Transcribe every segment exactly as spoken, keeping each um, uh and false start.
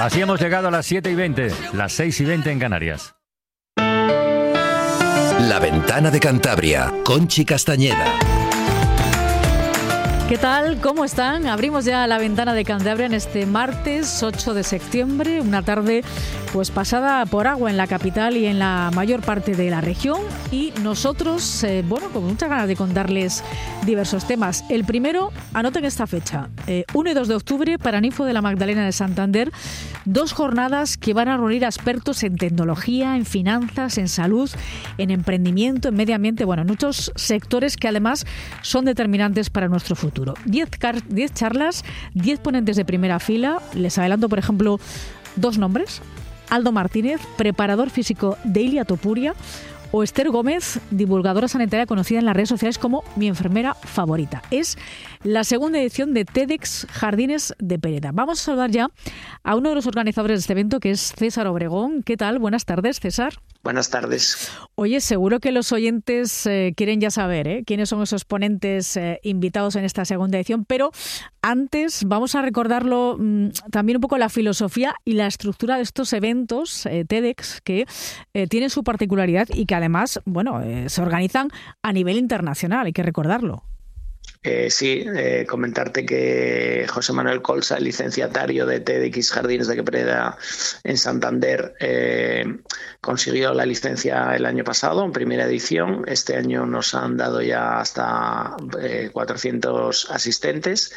Así hemos llegado a las siete y veinte, las seis y veinte en Canarias. La Ventana de Cantabria, Conchi Castañeda. ¿Qué tal? ¿Cómo están? Abrimos ya la Ventana de Cantabria en este martes ocho de septiembre, una tarde pues pasada por agua en la capital y en la mayor parte de la región, y nosotros, eh, bueno, con muchas ganas de contarles diversos temas. El primero, anoten esta fecha, eh, uno y dos de octubre, Paraninfo de la Magdalena de Santander, dos jornadas que van a reunir a expertos en tecnología, en finanzas, en salud, en emprendimiento, en medio ambiente, bueno, en muchos sectores que además son determinantes para nuestro futuro. Diez, car- diez charlas, diez ponentes de primera fila. Les adelanto, por ejemplo, dos nombres: Aldo Martínez, preparador físico de Ilia Topuria, o Esther Gómez, divulgadora sanitaria conocida en las redes sociales como Mi Enfermera Favorita. Es la segunda edición de TEDx Jardines de Pereda. Vamos a saludar ya a uno de los organizadores de este evento, que es César Obregón. ¿Qué tal? Buenas tardes, César. Buenas tardes. Oye, seguro que los oyentes eh, quieren ya saber ¿eh? quiénes son esos ponentes eh, invitados en esta segunda edición, pero antes vamos a recordarlo mmm, también un poco la filosofía y la estructura de estos eventos eh, TEDx, que eh, tienen su particularidad y que además, bueno, eh, se organizan a nivel internacional, hay que recordarlo. Eh, sí, eh, comentarte que José Manuel Colsa, el licenciatario de TEDx Jardines de Pereda en Santander, eh, consiguió la licencia el año pasado en primera edición. Este año nos han dado ya hasta eh, cuatrocientos asistentes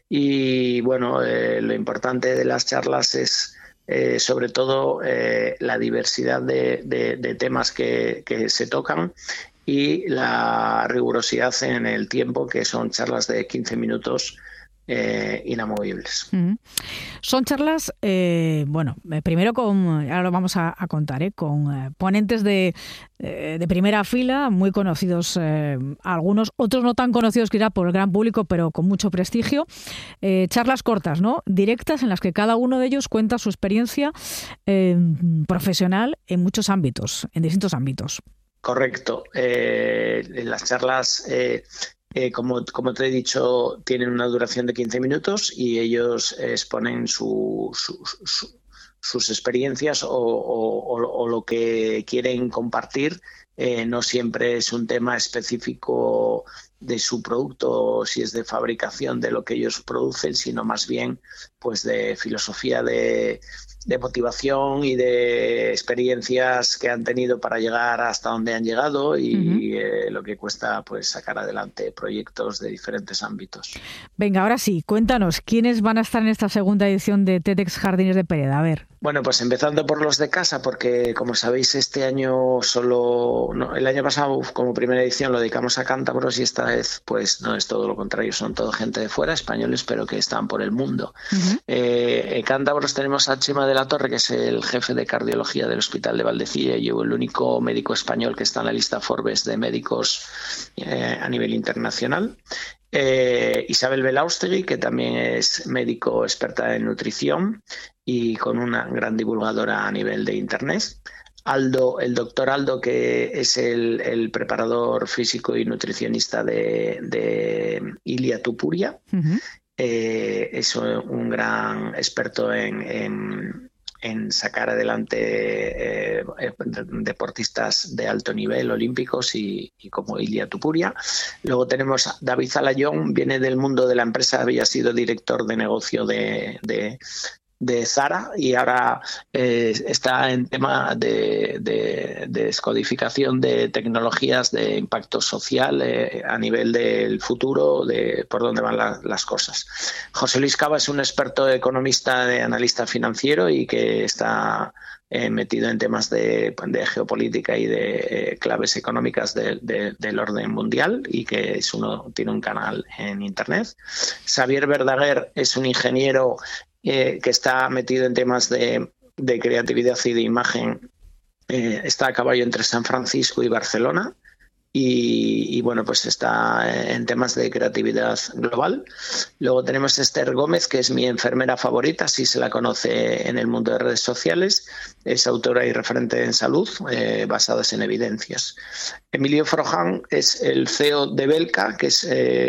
y bueno, eh, lo importante de las charlas es Eh, sobre todo eh, la diversidad de, de, de temas que, que se tocan y la rigurosidad en el tiempo, que son charlas de quince minutos eh, inamovibles. Uh-huh. Son charlas, eh, bueno, primero con, ahora lo vamos a, a contar, ¿eh? con eh, ponentes de, eh, de primera fila, muy conocidos eh, algunos, otros no tan conocidos quizá por el gran público, pero con mucho prestigio. Eh, charlas cortas, ¿no? Directas, en las que cada uno de ellos cuenta su experiencia eh, profesional en muchos ámbitos, en distintos ámbitos. Correcto. Eh, las charlas, eh, eh, como, como te he dicho, tienen una duración de quince minutos y ellos exponen su, su, su, sus experiencias o, o, o lo que quieren compartir. Eh, no siempre es un tema específico de su producto, si es de fabricación de lo que ellos producen, sino más bien pues de filosofía de, de motivación y de experiencias que han tenido para llegar hasta donde han llegado y uh-huh. eh, lo que cuesta pues sacar adelante proyectos de diferentes ámbitos. Venga, ahora sí, cuéntanos, ¿quiénes van a estar en esta segunda edición de TEDx Jardines de Pereda? A ver. Bueno, pues empezando por los de casa, porque como sabéis este año solo, no, el año pasado como primera edición lo dedicamos a cántabros y esta vez pues no es todo lo contrario, son todo gente de fuera, españoles, pero que están por el mundo. Uh-huh. Eh, en cántabros tenemos a Chema de la Torre, que es el jefe de cardiología del Hospital de Valdecilla y el único médico español que está en la lista Forbes de médicos eh, a nivel internacional. Eh, Isabel Belaustegui, que también es médico experta en nutrición y con una gran divulgadora a nivel de internet. Aldo, el doctor Aldo, que es el, el preparador físico y nutricionista de, de Ilia Topuria. Uh-huh. Eh, es un gran experto en, en, en sacar adelante eh, deportistas de alto nivel olímpicos y, y como Ilia Topuria. Luego tenemos a David Zalayón, viene del mundo de la empresa, había sido director de negocio de, de, de Zara y ahora eh, está en tema de, de, de descodificación de tecnologías de impacto social eh, a nivel del futuro, de por dónde van la, las cosas. José Luis Cava es un experto economista, de analista financiero y que está eh, metido en temas de, de geopolítica y de eh, claves económicas de, de, del orden mundial y que es uno, tiene un canal en internet. Xavier Verdaguer es un ingeniero Eh, que está metido en temas de, de creatividad y de imagen, eh, está a caballo entre San Francisco y Barcelona y, y bueno, pues está en temas de creatividad global. Luego tenemos a Esther Gómez, que es mi enfermera favorita, si se la conoce en el mundo de redes sociales, es autora y referente en salud eh, basadas en evidencias. Emilio Froján es el C E O de Belka, que es eh,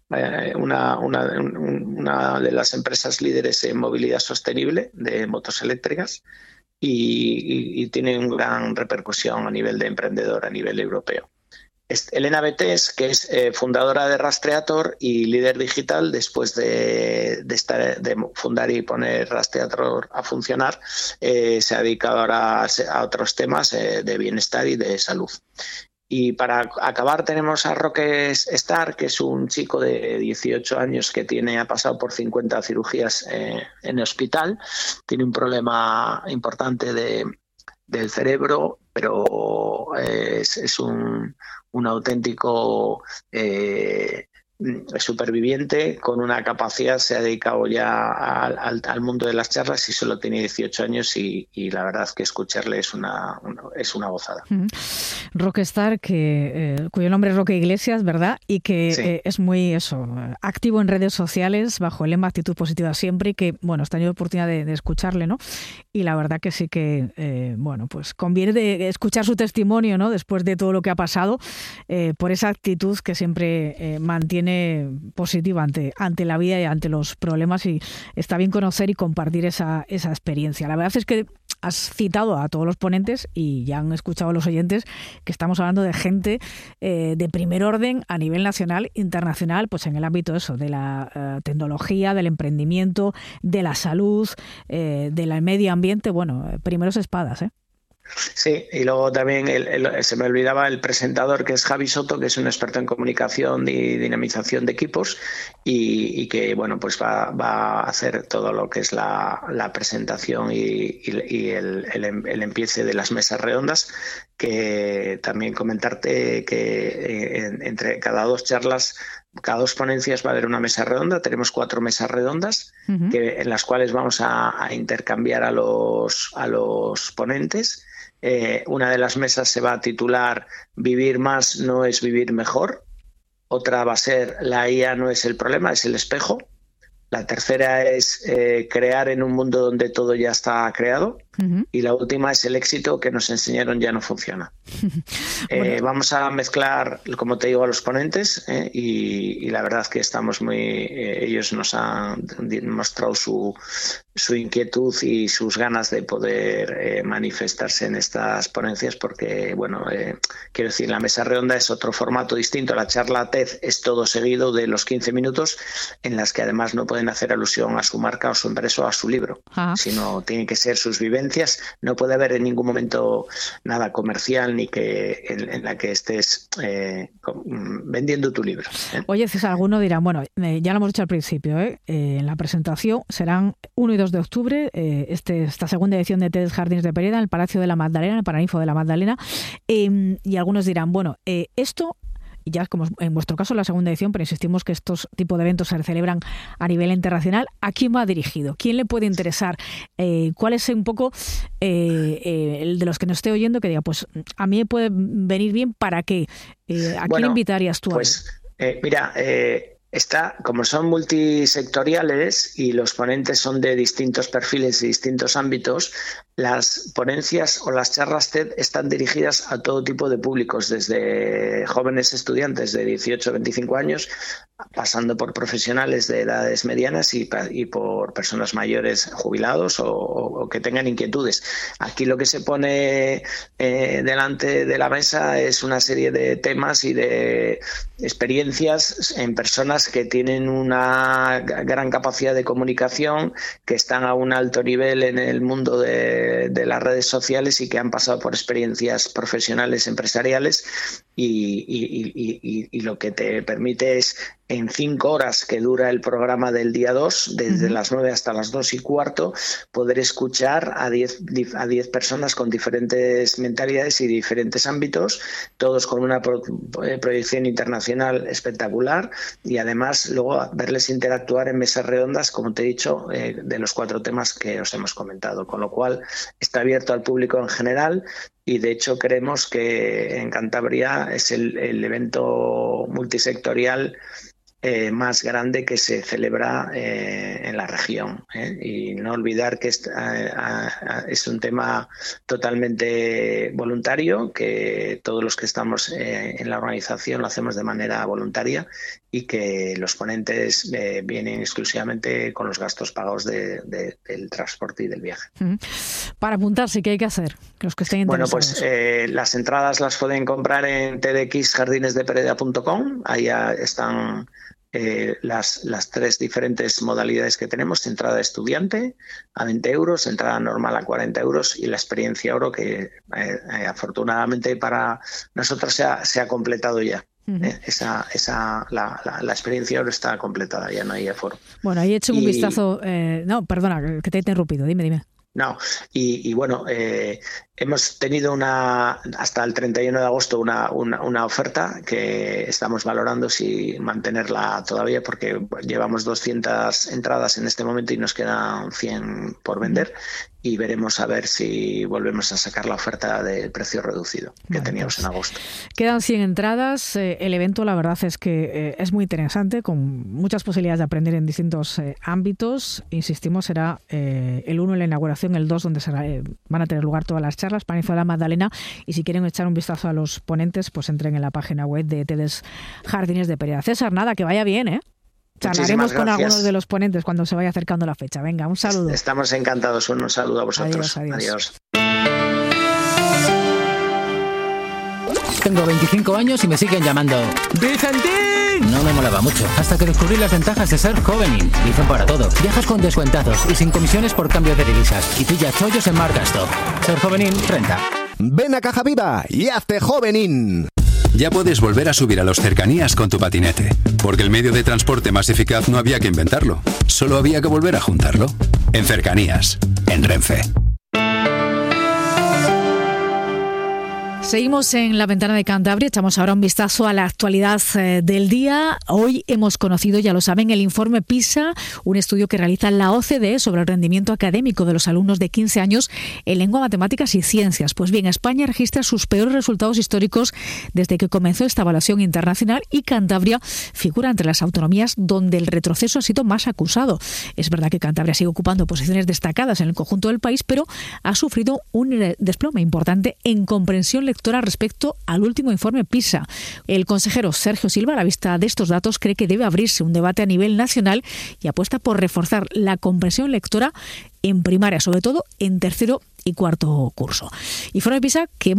eh, una, una, una de las empresas líderes en movilidad sostenible de motos eléctricas y, y, y tiene una gran repercusión a nivel de emprendedor, a nivel europeo. Elena Betés, que es eh, fundadora de Rastreator y líder digital, después de, de, estar, de fundar y poner Rastreator a funcionar, eh, se ha dedicado ahora a, a otros temas eh, de bienestar y de salud. Y para acabar tenemos a Roque Star, que es un chico de dieciocho años que tiene, ha pasado por cincuenta cirugías eh, en el hospital, tiene un problema importante de, del cerebro, pero eh, es, es un... un auténtico eh, superviviente con una capacidad, se ha dedicado ya al, al, al mundo de las charlas y solo tiene dieciocho años y, y la verdad que escucharle es una, una es una gozada. Uh-huh. Rockstar, que, eh, cuyo nombre es Roque Iglesias, ¿verdad? Y que sí. eh, es muy eso, activo en redes sociales bajo el lema Actitud Positiva Siempre, y que, bueno, has tenido oportunidad de, de escucharle, ¿no? Y la verdad que sí que, eh, bueno, pues conviene de escuchar su testimonio, ¿no? Después de todo lo que ha pasado, eh, por esa actitud que siempre eh, mantiene positiva ante, ante la vida y ante los problemas, y está bien conocer y compartir esa, esa experiencia. La verdad es que has citado a todos los ponentes y ya han escuchado a los oyentes que estamos hablando de gente eh, de primer orden a nivel nacional, internacional, pues en el ámbito eso, de la eh, tecnología, del emprendimiento, de la salud, eh, del medio ambiente, bueno, primeros espadas, ¿eh? Sí, y luego también el, el, se me olvidaba el presentador, que es Javi Soto, que es un experto en comunicación y dinamización de equipos y, y que bueno pues va, va a hacer todo lo que es la, la presentación y, y, y el, el, el empiece de las mesas redondas, que también comentarte que en, entre cada dos charlas, cada dos ponencias va a haber una mesa redonda. Tenemos cuatro mesas redondas uh-huh. que, en las cuales vamos a, a intercambiar a los, a los ponentes. Eh, una de las mesas se va a titular Vivir más no es vivir mejor. Otra va a ser La I A no es el problema, es el espejo. La tercera es eh, Crear en un mundo donde todo ya está creado. Uh-huh. Y la última es El éxito que nos enseñaron ya no funciona. bueno. eh, vamos a mezclar, como te digo, a los ponentes eh, y, y la verdad que estamos muy... Eh, ellos nos han mostrado su, su inquietud y sus ganas de poder eh, manifestarse en estas ponencias porque, bueno, eh, quiero decir, la mesa redonda es otro formato distinto. La charla TED es todo seguido de los quince minutos en las que además no pueden hacer alusión a su marca o su empresa o a su libro, uh-huh. sino tienen que ser sus vivencias. No puede haber en ningún momento nada comercial ni que en, en la que estés eh, vendiendo tu libro, ¿eh? Oye, César, alguno dirá, bueno, eh, ya lo hemos dicho al principio, ¿eh? Eh, en la presentación serán uno y dos de octubre, eh, este, esta segunda edición de TED Jardines de Pereda, en el Palacio de la Magdalena, el Paraninfo de la Magdalena, eh, y algunos dirán, bueno, eh, esto... Y ya como en vuestro caso la segunda edición, pero insistimos que estos tipos de eventos se celebran a nivel internacional. ¿A quién va dirigido? ¿Quién le puede interesar? Eh, ¿Cuál es un poco eh, eh, el de los que nos esté oyendo que diga, pues a mí me puede venir bien, ¿para qué? Eh, ¿A bueno, quién invitarías tú? Pues eh, mira, eh, está, como son multisectoriales y los ponentes son de distintos perfiles y distintos ámbitos, las ponencias o las charlas TED están dirigidas a todo tipo de públicos, desde jóvenes estudiantes de dieciocho a veinticinco años, pasando por profesionales de edades medianas y, y por personas mayores jubilados o, o que tengan inquietudes. Aquí lo que se pone eh, delante de la mesa es una serie de temas y de experiencias en personas que tienen una gran capacidad de comunicación, que están a un alto nivel en el mundo de de las redes sociales y que han pasado por experiencias profesionales, empresariales y, y, y, y, y lo que te permite es en cinco horas que dura el programa del día dos, desde uh-huh. las nueve hasta las dos y cuarto, poder escuchar a diez, a diez personas con diferentes mentalidades y diferentes ámbitos, todos con una pro, proyección internacional espectacular y además luego verles interactuar en mesas redondas, como te he dicho, eh, de los cuatro temas que os hemos comentado, con lo cual está abierto al público en general. Y de hecho creemos que en Cantabria es el, el evento multisectorial eh, más grande que se celebra eh, en la región. ¿eh? Y no olvidar que es, eh, es un tema totalmente voluntario, que todos los que estamos eh, en la organización lo hacemos de manera voluntaria y que los ponentes eh, vienen exclusivamente con los gastos pagados de, de, del transporte y del viaje. Para apuntarse, ¿qué hay que hacer? Los que estén interesados. Bueno, pues eh, las entradas las pueden comprar en t d x jardines de pereda punto com. Ahí ya están eh, las, las tres diferentes modalidades que tenemos: entrada de estudiante a veinte euros, entrada normal a cuarenta euros y la experiencia oro, que eh, eh, afortunadamente para nosotros se ha, se ha completado ya. Eh, esa, esa, la, la, la experiencia ahora está completada, ya no hay aforo. Bueno, ahí he hecho un y... vistazo. Eh, no, perdona, que te he interrumpido. Dime, dime. No, y, y bueno, eh, hemos tenido una hasta el treinta y uno de agosto una, una, una oferta que estamos valorando si mantenerla todavía, porque llevamos doscientas entradas en este momento y nos quedan cien por vender, y veremos a ver si volvemos a sacar la oferta del precio reducido que bueno, teníamos pues, en agosto. Quedan cien entradas. Eh, el evento, la verdad es que eh, es muy interesante, con muchas posibilidades de aprender en distintos eh, ámbitos. Insistimos, será eh, el uno en la inauguración, el dos donde será, eh, van a tener lugar todas las charlas, Panizo de la Magdalena, y si quieren echar un vistazo a los ponentes, pues entren en la página web de T D S Jardines de Pereda. César, nada, que vaya bien, ¿eh? Charlaremos con algunos de los ponentes cuando se vaya acercando la fecha. Venga, un saludo. Estamos encantados. Un saludo a vosotros. Adiós, adiós. Adiós. Tengo veinticinco años y me siguen llamando ¡Vicentín! No me molaba mucho, hasta que descubrí las ventajas de ser Jovenin. Dicen para todo. Viajas con descuentazos y sin comisiones por cambio de divisas. Y pilla chollos en Marcasto. Ser Jovenin renta. Ven a Caja Viva y hazte Jovenin. Ya puedes volver a subir a los cercanías con tu patinete, porque el medio de transporte más eficaz no había que inventarlo, solo había que volver a juntarlo. En Cercanías, en Renfe. Seguimos en la ventana de Cantabria, echamos ahora un vistazo a la actualidad eh, del día. Hoy hemos conocido, ya lo saben, el informe PISA, un estudio que realiza la O C D E sobre el rendimiento académico de los alumnos de quince años en lengua, matemáticas y ciencias. Pues bien, España registra sus peores resultados históricos desde que comenzó esta evaluación internacional y Cantabria figura entre las autonomías donde el retroceso ha sido más acusado. Es verdad que Cantabria sigue ocupando posiciones destacadas en el conjunto del país, pero ha sufrido un desplome importante en comprensión lectora respecto al último informe PISA. El consejero Sergio Silva, a la vista de estos datos, cree que debe abrirse un debate a nivel nacional y apuesta por reforzar la comprensión lectora en primaria, sobre todo en tercero y cuarto curso. Informe PISA que